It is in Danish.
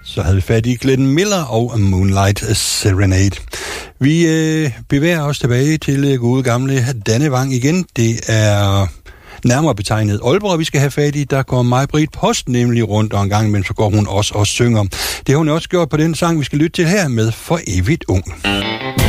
Så havde vi fat i Glenn Miller og Moonlight Serenade. Vi bevæger os tilbage til gode gamle Dannevang igen. Det er nærmere betegnet Aalborg, vi skal have fat i. Der går Maj-Britt Post nemlig rundt, og en gang imellem så går hun også og synger. Det har hun også gjort på den sang, vi skal lytte til her med For evigt ung.